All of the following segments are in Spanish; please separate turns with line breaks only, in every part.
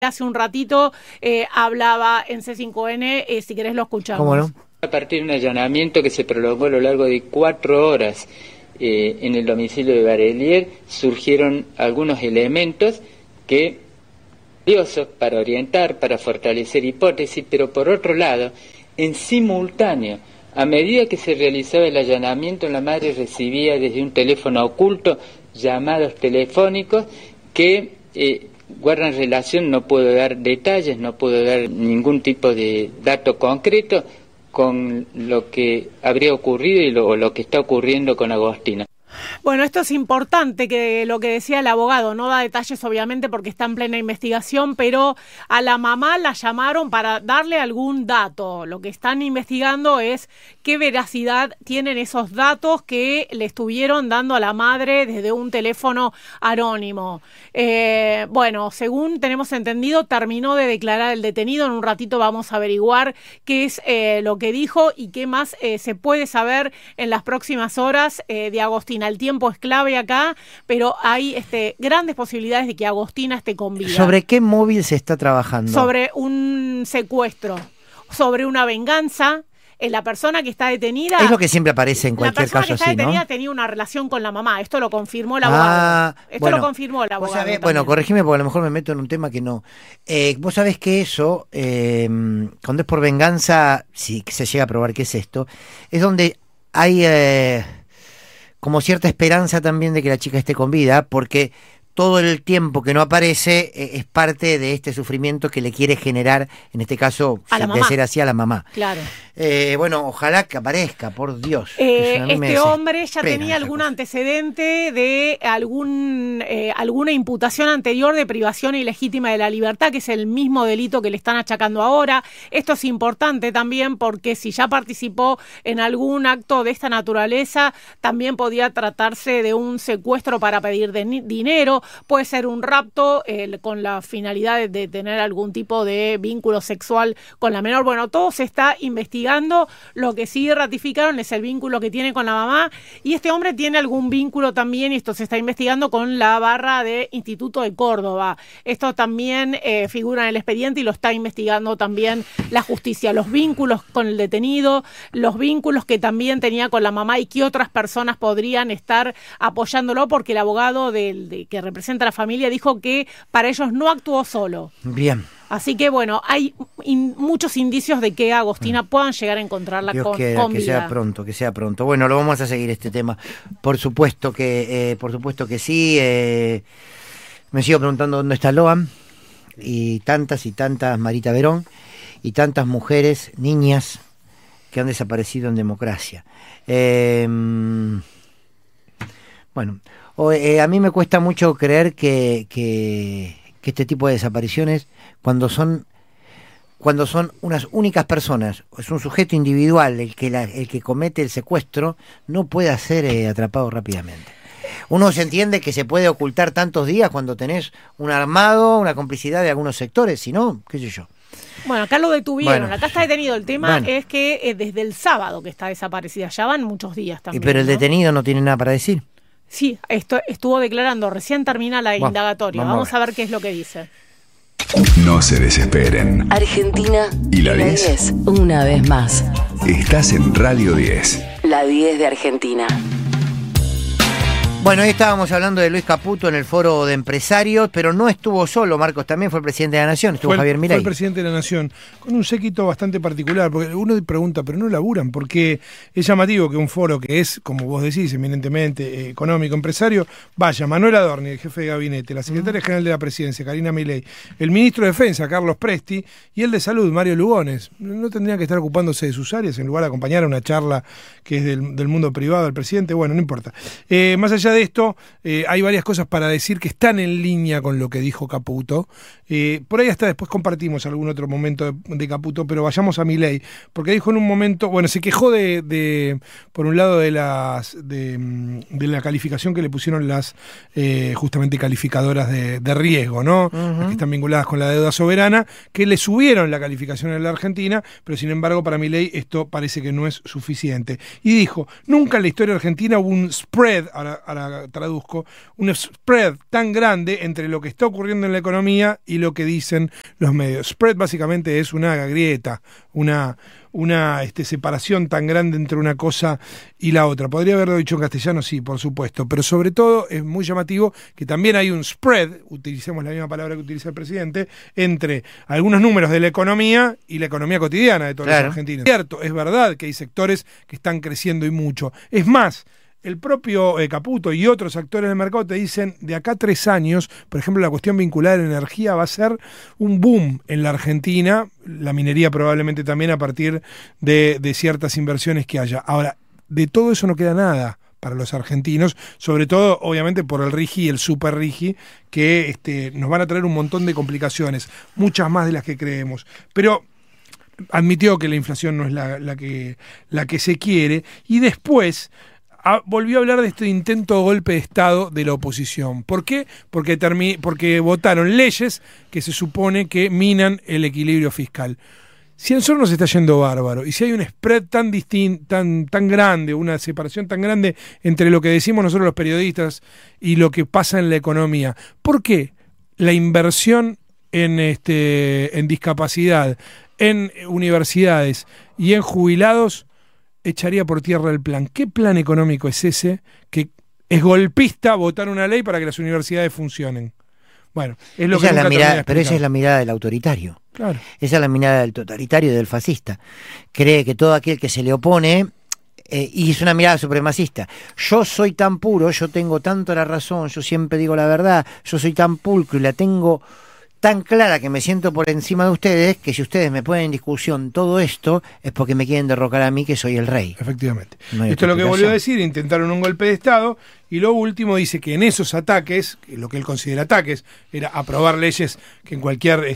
hace un ratito hablaba en C5N, si querés lo escuchamos.
¿Cómo no?
A partir de un allanamiento que se prolongó a lo largo de 4 horas en el domicilio de Barelier, surgieron algunos elementos que valiosos para orientar, para fortalecer hipótesis, pero por otro lado, en simultáneo, a medida que se realizaba el allanamiento, la madre recibía desde un teléfono oculto llamados telefónicos que guardan relación, no puedo dar detalles, no puedo dar ningún tipo de dato concreto con lo que habría ocurrido y lo que está ocurriendo con Agostina.
Bueno, esto es importante, que lo que decía el abogado, no da detalles obviamente porque está en plena investigación, pero a la mamá la llamaron para darle algún dato. Lo que están investigando es qué veracidad tienen esos datos que le estuvieron dando a la madre desde un teléfono anónimo. Bueno, según tenemos entendido, terminó de declarar el detenido. En un ratito vamos a averiguar qué es lo que dijo y qué más se puede saber en las próximas horas de Agostina. El tiempo es clave acá, pero hay grandes posibilidades de que Agostina esté con vida.
¿Sobre qué móvil se está trabajando?
Sobre un secuestro, sobre una venganza. La persona que está detenida...
Es lo que siempre aparece en cualquier caso así, ¿no? La persona que está detenida
tenía una relación con la mamá. Esto lo confirmó el abogado.
Bueno,
lo confirmó el abogado.
Bueno, corregime porque a lo mejor me meto en un tema que no. Vos sabés que eso, cuando es por venganza, si se llega a probar que es esto, es donde hay como cierta esperanza también de que la chica esté con vida, porque todo el tiempo que no aparece es parte de este sufrimiento que le quiere generar, en este caso, de ser así, a la mamá.
Claro.
Bueno, ojalá que aparezca, por Dios.
Este hombre ya tenía algún antecedente de alguna imputación anterior de privación ilegítima de la libertad, que es el mismo delito que le están achacando ahora. Esto es importante también porque si ya participó en algún acto de esta naturaleza, también podía tratarse de un secuestro para pedir dinero, puede ser un rapto con la finalidad de tener algún tipo de vínculo sexual con la menor. Bueno, todo se está investigando. Lo que sí ratificaron es el vínculo que tiene con la mamá, y este hombre tiene algún vínculo también, y esto se está investigando, con la barra de Instituto de Córdoba. Esto también figura en el expediente y lo está investigando también la justicia. Los vínculos con el detenido, los vínculos que también tenía con la mamá y que otras personas podrían estar apoyándolo, porque el abogado que representa a la familia dijo que para ellos no actuó solo.
Bien.
Así que bueno, hay muchos indicios de que Agostina puedan llegar a encontrarla con vida.
Que sea pronto. Bueno, lo vamos a seguir este tema. Por supuesto que sí. Me sigo preguntando dónde está Loan y tantas Marita Verón y tantas mujeres, niñas que han desaparecido en democracia. Bueno, a mí me cuesta mucho creer que este tipo de desapariciones, cuando son unas únicas personas, es un sujeto individual el que comete el secuestro, no puede ser atrapado rápidamente. Uno se entiende que se puede ocultar tantos días cuando tenés un armado, una complicidad de algunos sectores, si no, qué sé yo.
Bueno, acá lo detuvieron, acá está detenido. El tema es que desde el sábado que está desaparecida, ya van muchos días también.
Pero el detenido no tiene nada para decir.
Sí, esto estuvo declarando, recién termina la indagatoria. Vamos a ver qué es lo que dice.
No se desesperen.
Argentina
y la 10.
Una vez más.
Estás en Radio 10.
La 10 de Argentina.
Bueno, hoy estábamos hablando de Luis Caputo en el foro de empresarios, pero no estuvo solo, Marcos, también fue el presidente de la Nación, estuvo Javier Milei.
Fue el presidente de la Nación, con un séquito bastante particular, porque uno pregunta, ¿pero no laburan? Porque es llamativo que un foro que es, como vos decís, eminentemente económico, empresario, vaya Manuel Adorni, el jefe de gabinete, la secretaria general de la Presidencia, Karina Milei, el ministro de Defensa, Carlos Presti, y el de Salud, Mario Lugones. ¿No tendrían que estar ocupándose de sus áreas en lugar de acompañar a una charla que es del mundo privado del presidente? Bueno, no importa. Más allá de esto, hay varias cosas para decir que están en línea con lo que dijo Caputo. Por ahí hasta después compartimos algún otro momento de Caputo, pero vayamos a Milei, porque dijo en un momento, bueno, se quejó por un lado de la calificación que le pusieron las justamente calificadoras de riesgo, ¿no? Las que están vinculadas con la deuda soberana, que le subieron la calificación en la Argentina, pero sin embargo para Milei esto parece que no es suficiente. Y dijo, nunca en la historia argentina hubo un spread a la traduzco, un spread tan grande entre lo que está ocurriendo en la economía y lo que dicen los medios. Spread básicamente es una grieta, una separación tan grande entre una cosa y la otra. ¿Podría haberlo dicho en castellano? Sí, por supuesto, pero sobre todo es muy llamativo que también hay un spread, utilicemos la misma palabra que utiliza el presidente, entre algunos números de la economía y la economía cotidiana de todos los argentinos. Es cierto, es verdad que hay sectores que están creciendo y mucho. Es más, el propio Caputo y otros actores del mercado te dicen, de acá a 3 años, por ejemplo, la cuestión vinculada a la energía va a ser un boom en la Argentina, la minería probablemente también a partir de ciertas inversiones que haya. Ahora, de todo eso no queda nada para los argentinos, sobre todo, obviamente, por el RIGI y el super RIGI, que nos van a traer un montón de complicaciones, muchas más de las que creemos. Pero admitió que la inflación no es la que se quiere, y después volvió a hablar de este intento de golpe de Estado de la oposición. ¿Por qué? Porque votaron leyes que se supone que minan el equilibrio fiscal. Si el sol nos está yendo bárbaro, y si hay un spread tan grande, una separación tan grande entre lo que decimos nosotros los periodistas y lo que pasa en la economía, ¿por qué la inversión en discapacidad, en universidades y en jubilados echaría por tierra el plan? ¿Qué plan económico es ese que es golpista votar una ley para que las universidades funcionen? Bueno, es lo que
esa es la mirada, pero esa es la mirada del autoritario. Claro. Esa es la mirada del totalitario y del fascista. Cree que todo aquel que se le opone, y es una mirada supremacista. Yo soy tan puro, yo tengo tanto la razón, yo siempre digo la verdad, yo soy tan pulcro y la tengo tan clara que me siento por encima de ustedes, que si ustedes me ponen en discusión todo esto, es porque me quieren derrocar a mí, que soy el rey.
Efectivamente. No esto es lo que volvió a decir, intentaron un golpe de Estado, y lo último dice que en esos ataques, lo que él considera ataques, era aprobar leyes que en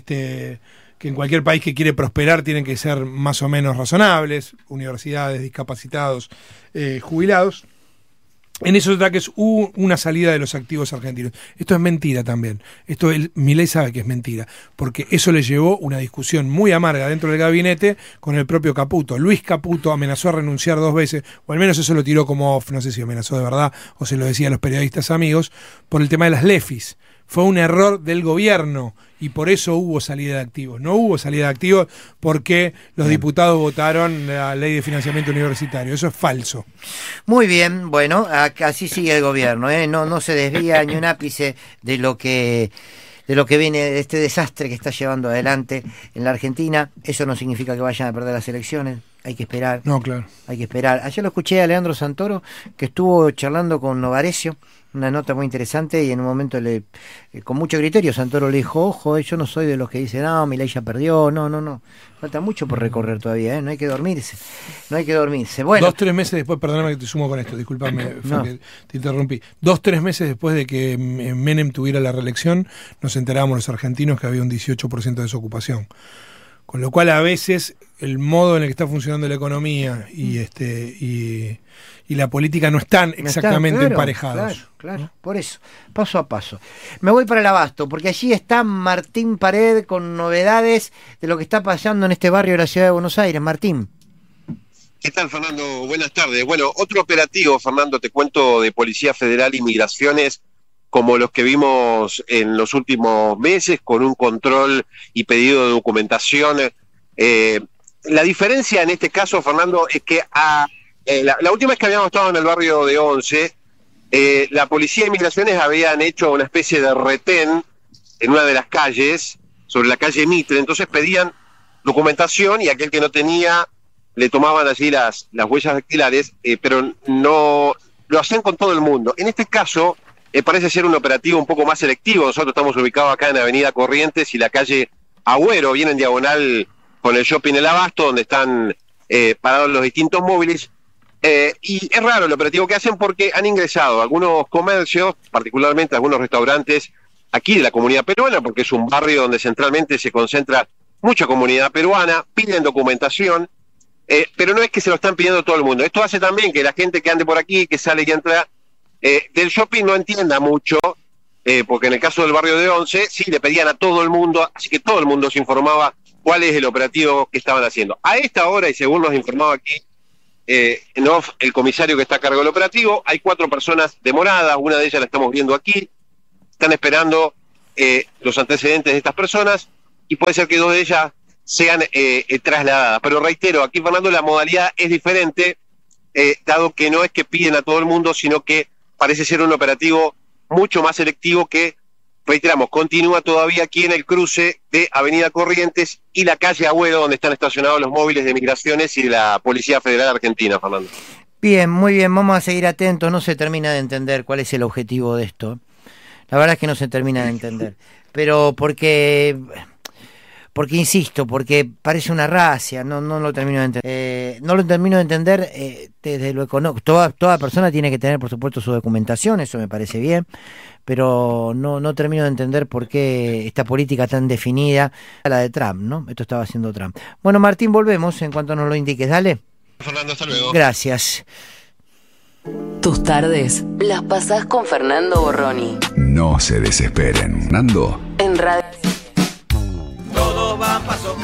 cualquier país que quiere prosperar tienen que ser más o menos razonables, universidades, discapacitados, jubilados. En esos ataques hubo una salida de los activos argentinos. Esto es mentira también. Milei sabe que es mentira, porque eso le llevó una discusión muy amarga dentro del gabinete con el propio Caputo. Luis Caputo amenazó a renunciar 2 veces, o al menos eso lo tiró como off, no sé si amenazó de verdad o se lo decía a los periodistas amigos, por el tema de las LEFIs. Fue un error del gobierno y por eso hubo salida de activos. No hubo salida de activos porque los diputados votaron la ley de financiamiento universitario. Eso es falso.
Muy bien, bueno, así sigue el gobierno, no se desvía ni un ápice de lo que viene de este desastre que está llevando adelante en la Argentina. Eso no significa que vayan a perder las elecciones. Hay que esperar.
No, claro.
Hay que esperar. Ayer lo escuché a Leandro Santoro, que estuvo charlando con Novarecio, una nota muy interesante, y en un momento con mucho criterio Santoro le dijo, ojo, yo no soy de los que dicen, no, Milei ya perdió, no. Falta mucho por recorrer todavía, no hay que dormirse. Bueno.
2-3 meses después, perdóname que te sumo con esto, discúlpame, que te interrumpí. 2-3 meses después de que Menem tuviera la reelección, nos enterábamos los argentinos que había un 18% de desocupación. Con lo cual, a veces, el modo en el que está funcionando la economía y la política no están exactamente emparejados.
Claro, ¿no? Por eso, paso a paso. Me voy para el Abasto, porque allí está Martín Pared con novedades de lo que está pasando en este barrio de la ciudad de Buenos Aires. Martín.
¿Qué tal, Fernando? Buenas tardes. Bueno, otro operativo, Fernando, te cuento, de Policía Federal y Migraciones, como los que vimos en los últimos meses, con un control y pedido de documentación. La diferencia en este caso, Fernando, es que la última vez que habíamos estado en el barrio de Once, la Policía de Migraciones habían hecho una especie de retén en una de las calles, sobre la calle Mitre. Entonces pedían documentación y aquel que no tenía le tomaban allí las huellas dactilares, pero no lo hacían con todo el mundo. En este caso parece ser un operativo un poco más selectivo. Nosotros estamos ubicados acá en Avenida Corrientes y la calle Agüero, viene en diagonal con el shopping El Abasto, donde están parados los distintos móviles. Y es raro el operativo que hacen porque han ingresado algunos comercios, particularmente algunos restaurantes aquí de la comunidad peruana, porque es un barrio donde centralmente se concentra mucha comunidad peruana, piden documentación, pero no es que se lo están pidiendo todo el mundo. Esto hace también que la gente que ande por aquí, que sale y entra del shopping, no entienda mucho, porque en el caso del barrio de Once sí le pedían a todo el mundo, así que todo el mundo se informaba cuál es el operativo que estaban haciendo. A esta hora, y según nos informaba aquí en off el comisario que está a cargo del operativo. Hay 4 personas demoradas, una de ellas la estamos viendo aquí. Están esperando los antecedentes de estas personas y puede ser que 2 de ellas sean trasladadas. Pero reitero, aquí, Fernando, la modalidad es diferente, dado que no es que piden a todo el mundo, sino que parece ser un operativo mucho más selectivo que, reiteramos, continúa todavía aquí en el cruce de Avenida Corrientes y la calle Agüero, donde están estacionados los móviles de Migraciones y de la Policía Federal Argentina, Fernando.
Bien, muy bien, vamos a seguir atentos. No se termina de entender cuál es el objetivo de esto. La verdad es que no se termina de entender. Pero porque insisto, porque parece una racia, no lo termino de entender. No lo termino de entender desde lo económico. Toda persona tiene que tener, por supuesto, su documentación, eso me parece bien, pero no termino de entender por qué esta política tan definida, la de Trump, ¿no? Esto estaba haciendo Trump. Bueno, Martín, volvemos en cuanto nos lo indiques, dale.
Fernando, hasta luego.
Gracias.
Tus tardes las pasás con Fernando Borroni.
No se desesperen. Nando.
En radio.
Todo va paso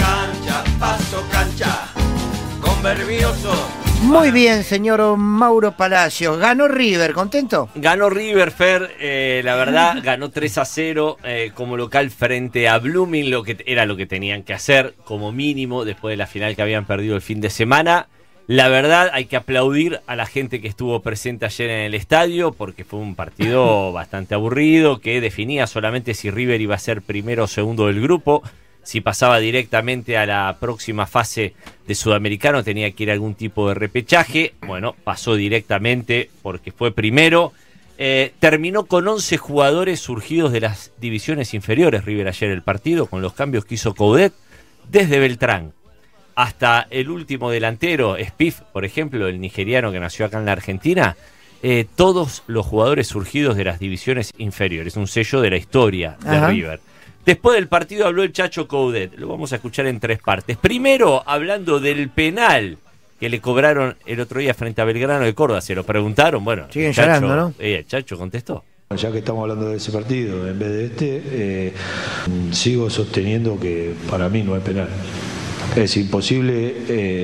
cancha, con Verbioso.
Muy bien, señor Mauro Palacios. Ganó River, ¿contento?
Ganó River, Fer, la verdad, ganó 3-0 como local frente a Blooming, lo que tenían que hacer como mínimo después de la final que habían perdido el fin de semana. La verdad, hay que aplaudir a la gente que estuvo presente ayer en el estadio, porque fue un partido bastante aburrido, que definía solamente si River iba a ser primero o segundo del grupo. Si pasaba directamente a la próxima fase de Sudamericano tenía que ir a algún tipo de repechaje. Bueno, pasó directamente porque fue primero. Terminó con 11 jugadores surgidos de las divisiones inferiores River ayer el partido, con los cambios que hizo Coudet, desde Beltrán hasta el último delantero, Spiff, por ejemplo, el nigeriano que nació acá en la Argentina. Todos los jugadores surgidos de las divisiones inferiores, un sello de la historia de River. Después del partido habló el Chacho Coudet, lo vamos a escuchar en 3 partes. Primero, hablando del penal que le cobraron el otro día frente a Belgrano de Córdoba, se lo preguntaron, bueno,
siguen llorando, ¿no?
El Chacho contestó.
Ya que estamos hablando de ese partido, en vez de sigo sosteniendo que para mí no es penal. Es imposible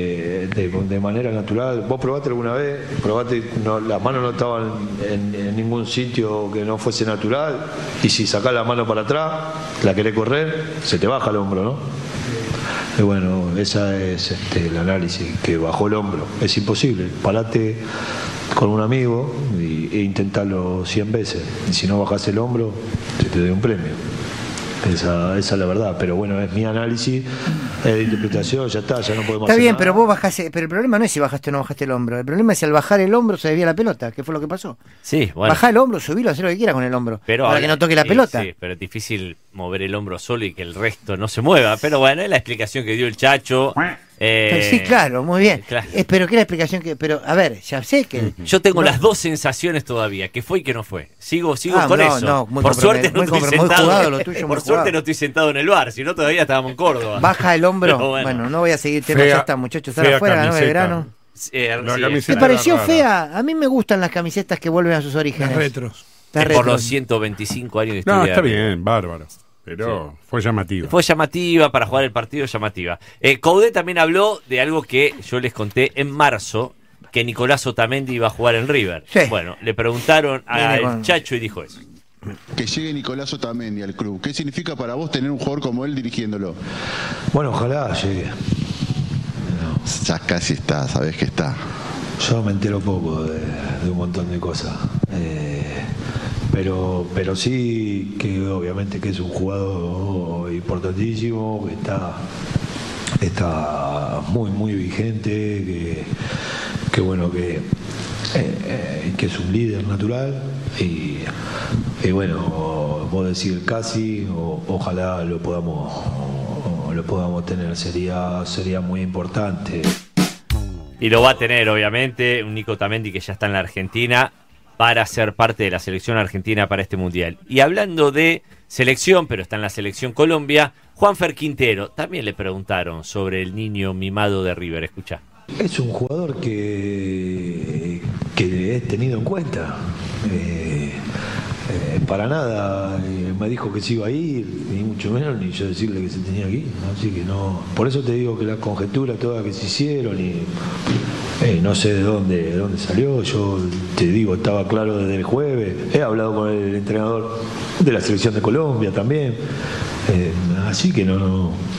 de manera natural. Vos probaste alguna vez, las manos no estaban en ningún sitio que no fuese natural, y si sacás la mano para atrás, la querés correr, se te baja el hombro, ¿no? Y bueno, ese es el análisis, que bajó el hombro. Es imposible. Parate con un amigo e intentarlo 100 veces. Y si no bajás el hombro, se te da un premio. Esa es la verdad, pero bueno, es mi análisis, es de interpretación, ya está, ya no podemos
hacer
bien,
nada. Pero vos bajaste, pero el problema no es si bajaste o no bajaste el hombro, el problema es si al bajar el hombro se desvía la pelota, ¿qué fue lo que pasó?
Sí, bueno.
Bajá el hombro, subilo, haz lo que quieras con el hombro,
pero
para que no toque la pelota.
Sí, pero es difícil mover el hombro solo y que el resto no se mueva, pero bueno, es la explicación que dio el Chacho.
Sí, claro, muy bien.
Claro.
Pero ¿qué es la explicación que? Pero, a ver, ya sé que...
Yo tengo las dos sensaciones todavía, que fue y que no fue. Sigo con eso.
Muy
por suerte no estoy sentado.
Jugado, lo tuyo,
por suerte no estoy sentado en el bar, si no todavía estábamos en Córdoba.
Baja el hombro. Bueno, no voy a seguir temas, ya está, muchachos. Están afuera, ganó Belgrano. ¿Te pareció fea? A mí me gustan las camisetas que vuelven a sus orígenes.
Las retros.
Por los 125 años de historia.
No, está bien, bárbaro. Pero sí, fue llamativa.
Fue llamativa, para jugar el partido llamativa. Coudet también habló de algo que yo les conté en marzo, que Nicolás Otamendi iba a jugar en River. Sí. Bueno, le preguntaron al Chacho y dijo eso.
Que llegue Nicolás Otamendi al club, ¿qué significa para vos tener un jugador como él dirigiéndolo?
Bueno, ojalá llegue.
Ya casi está, sabés que está.
Yo me entero poco de un montón de cosas. Pero sí que obviamente que es un jugador importantísimo, que está muy muy vigente, que bueno, que es un líder natural y bueno, vos decís casi, ojalá lo podamos tener, sería muy importante.
Y lo va a tener, obviamente, un Nico Otamendi que ya está en la Argentina para ser parte de la selección argentina para este mundial. Y hablando de selección, pero está en la selección Colombia, Juanfer Quintero, también le preguntaron sobre el niño mimado de River. Escuchá.
Es un jugador que he tenido en cuenta. Para nada me dijo que se iba a ir, ni mucho menos ni yo decirle que se tenía que ir, así que no. Por eso te digo que las conjeturas todas que se hicieron No sé de dónde salió, yo te digo, estaba claro desde el jueves, he hablado con el entrenador de la selección de Colombia también, así que no